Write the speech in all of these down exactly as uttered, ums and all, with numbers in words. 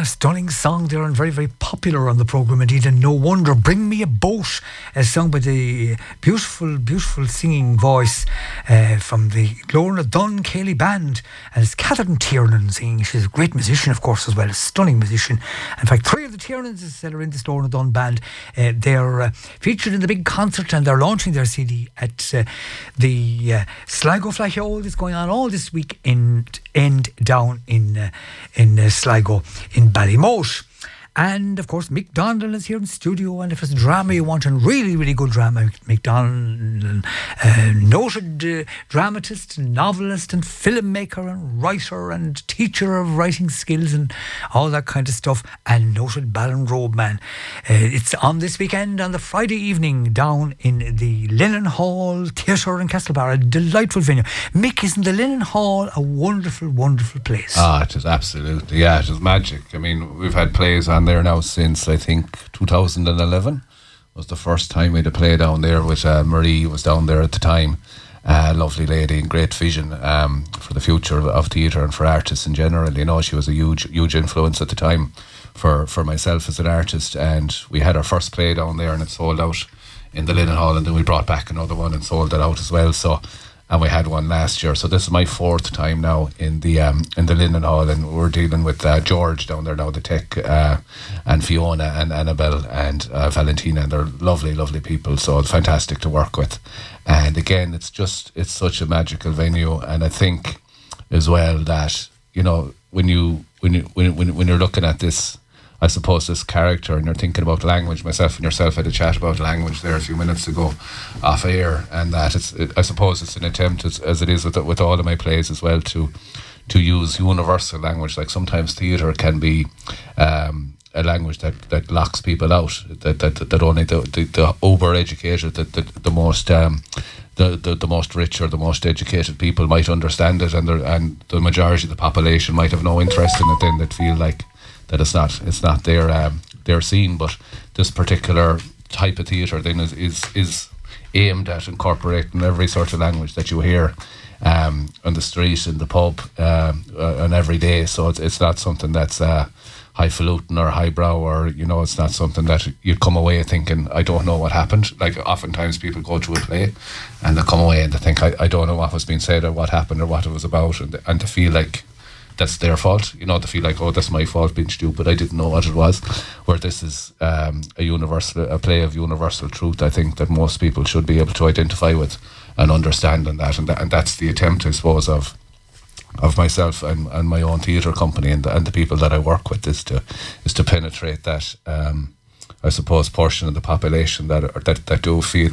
stunning song there and very, very popular on the programme indeed, and no wonder. Bring Me a Boat, uh, sung by the beautiful, beautiful singing voice uh, from the Lorna Dunn Cayley Band, and it's Catherine Tiernan singing. She's a great musician, of course, as well, a stunning musician. In fact, three of the Tiernans that are in this Lorna Dunn band, uh, they're uh, featured in the big concert, and they're launching their C D at uh, the uh, Sligo Fleadh Cheoil. It's going on all this week in end down in uh, in uh, Sligo in Ballymote. And of course Mick Donnellan is here in the studio, and if it's drama you want, and really really good drama, Mick Donnellan, uh, noted uh, dramatist, novelist and filmmaker and writer and teacher of writing skills and all that kind of stuff, and noted Ballinrobe man. Uh, it's on this weekend on the Friday evening down in the Lennon Hall Theatre in Castlebar, a delightful venue. Mick, isn't the Lennon Hall a wonderful wonderful place? Ah, it is absolutely, yeah, it is magic. I mean, we've had plays on there now since I think two thousand eleven was the first time we had a play down there with uh, Marie was down there at the time, uh, lovely lady and great vision um, for the future of, of theatre and for artists in general. You know, she was a huge huge influence at the time for, for myself as an artist, and we had our first play down there and it sold out in the Lennon Hall, and then we brought back another one and sold it out as well. So, and we had one last year, so this is my fourth time now in the um, in the Lennon Hall, and we're dealing with uh, George down there now, the tech, uh, and Fiona and Annabelle and uh, Valentina, and they're lovely, lovely people. So it's fantastic to work with. And again, it's just it's such a magical venue, and I think as well that, you know, when you when you when when, when you're looking at this, I suppose, this character, and you're thinking about language. Myself and yourself had a chat about language there a few minutes ago off air, and that it's it, I suppose it's an attempt, as, as it is with with all of my plays as well, to to use universal language. Like sometimes theatre can be um, a language that, that locks people out, that that, that only the, the, the uber educated, the, the, the most um, the, the, the most rich or the most educated people might understand it, and and the majority of the population might have no interest in it. Then that feel like that it's not it's not their um, their scene. But this particular type of theatre then is, is is aimed at incorporating every sort of language that you hear um, on the street, in the pub, um, uh, and every day. So it's, it's not something that's uh, highfalutin or highbrow, or, you know, it's not something that you'd come away thinking, I don't know what happened. Like oftentimes people go to a play and they come away and they think, I, I don't know what was being said or what happened or what it was about, and, and to feel like that's their fault, you know, to feel like, oh, that's my fault being stupid, I didn't know what it was. Where this is um, a universal, a play of universal truth, I think that most people should be able to identify with and understand, and that, and, that, and that's the attempt, I suppose, of of myself and, and my own theatre company and the, and the people that I work with, is to is to penetrate that, um, I suppose, portion of the population that are, that that do feel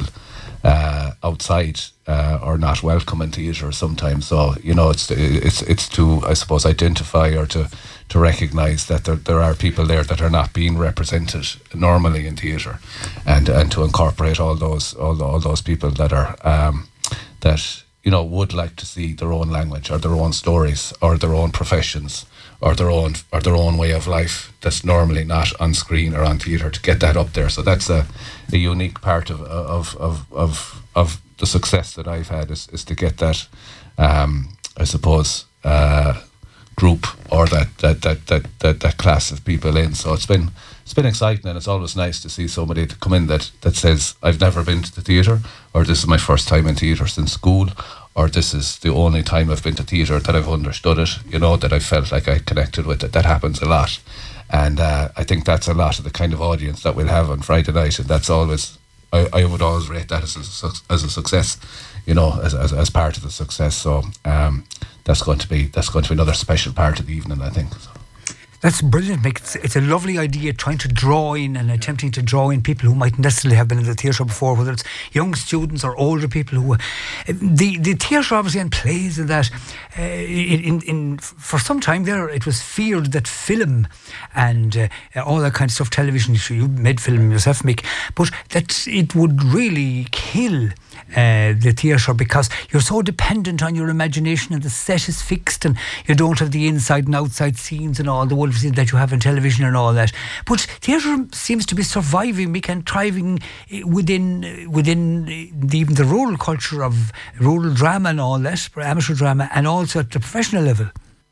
uh, outside uh, or not welcome in theatre sometimes. So, you know, it's it's it's to, I suppose, identify or to to recognise that there there are people there that are not being represented normally in theatre, and and to incorporate all those all all those people that are um, that. you know, would like to see their own language or their own stories or their own professions or their own or their own way of life that's normally not on screen or on theatre, to get that up there. So that's a, a unique part of of, of of of the success that I've had, is, is to get that, um, I suppose, uh, group or that that, that that that that class of people in. So it's been it's been exciting, and it's always nice to see somebody to come in that, that says, I've never been to the theatre, or this is my first time in theatre since school, or this is the only time I've been to theatre that I've understood it, you know, that I felt like I connected with it. That happens a lot. And uh, I think that's a lot of the kind of audience that we'll have on Friday night, and that's always, I, I would always rate that as a, as a success, you know, as, as as part of the success. So um, that's going to be that's going to be another special part of the evening, I think. So. That's brilliant, Mick. It's, it's a lovely idea, trying to draw in and attempting to draw in people who mightn't necessarily have been in the theatre before, whether it's young students or older people who... Uh, the, the theatre obviously, and plays and that, uh, in, in for some time there, it was feared that film and uh, all that kind of stuff, television, you made film yourself, Mick, but that it would really kill Uh, the theatre, because you're so dependent on your imagination, and the set is fixed, and you don't have the inside and outside scenes and all the wolves that you have in television and all that. But theatre seems to be surviving, Mick, and thriving within within the, even the rural culture of rural drama and all that, amateur drama, and also at the professional level.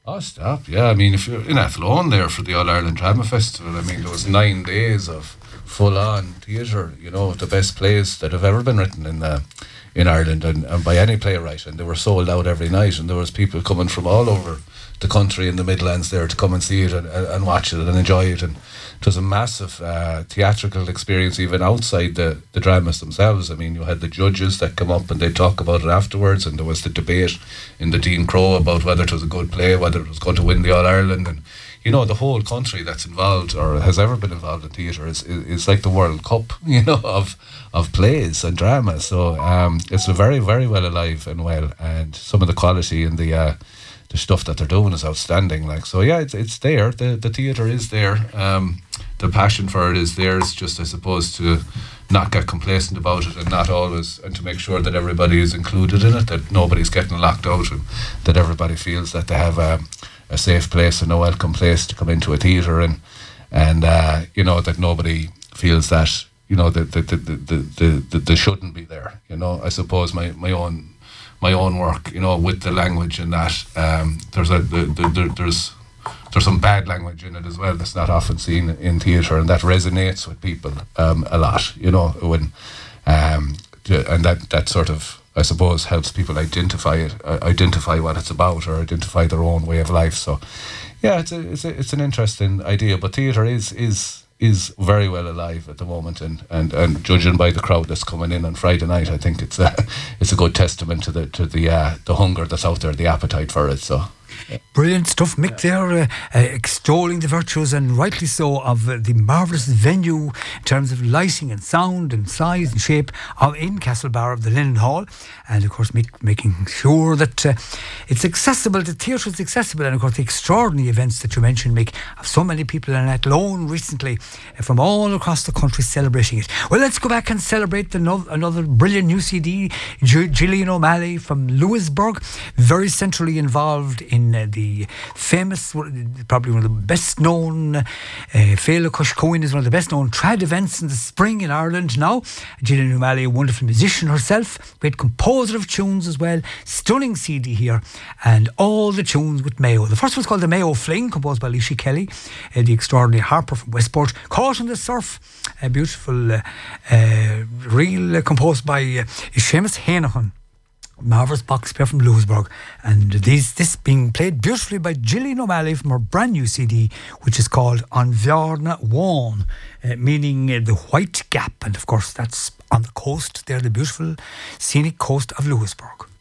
Oh, stop. Yeah, I mean, if you're in Athlone there for the All Ireland Drama Festival, I mean, there was nine days of full-on theatre, you know, the best plays that have ever been written in uh, in Ireland and, and by any playwright, and they were sold out every night, and there was people coming from all over the country in the Midlands there to come and see it and, and watch it and enjoy it. And it was a massive uh, theatrical experience even outside the, the dramas themselves. I mean, you had the judges that come up and they'd talk about it afterwards, and there was the debate in the Dean Crow about whether it was a good play, whether it was going to win the All-Ireland. And you know, the whole country that's involved or has ever been involved in theatre is, is, is like the World Cup, you know, of of plays and drama. So um, it's very, very well alive and well, and some of the quality and the uh, the stuff that they're doing is outstanding. Like, so yeah, it's it's there. The the theatre is there. Um, the passion for it is there. It's just, I suppose, to not get complacent about it and not always, and to make sure that everybody is included in it, that nobody's getting locked out, and that everybody feels that they have a, a safe place and a welcome place to come into a theatre, and and uh, you know, that nobody feels that, you know, that that that that that that they shouldn't be there. You know, I suppose my my own my own work, you know, with the language and that, um, there's a the, the, the, there's there's some bad language in it as well that's not often seen in theatre, and that resonates with people um, a lot, you know, when um, and that that sort of, I suppose, helps people identify it, uh, identify what it's about, or identify their own way of life. So yeah, it's a, it's a, it's an interesting idea, but theatre is is is very well alive at the moment, and, and, and judging by the crowd that's coming in on Friday night, I think it's a it's a good testament to the to the uh, the hunger that's out there, the appetite for it. So. Brilliant stuff, Mick, there, uh, uh, extolling the virtues, and rightly so, of uh, the marvellous venue in terms of lighting and sound and size and shape of in Castlebar of the Lennon Hall, and of course make, making sure that uh, it's accessible, the theatre is accessible, and of course the extraordinary events that you mentioned, Mick, of so many people in Athlone recently uh, from all across the country celebrating it. Well, let's go back and celebrate the no- another brilliant new C D, G- Gillian O'Malley from Lewisburg, very centrally involved in uh, the famous, probably one of the best known, uh, Féile Cushcoin is one of the best known trad events in the spring in Ireland now. Gillian O'Malley, a wonderful musician herself, great composer of tunes as well, stunning C D here, and all the tunes with Mayo. The first one's called The Mayo Fling, composed by Laoise Kelly, uh, the extraordinary harper from Westport. Caught in the Surf, a beautiful uh, uh, reel uh, composed by uh, Seamus Hainahan, marvellous box player from Lewisburg, and these this being played beautifully by Gillian O'Malley from her brand new C D, which is called An Bhearna Mháin, uh, meaning uh, the White Gap, and of course that's on the coast there, the beautiful scenic coast of Lewisburg.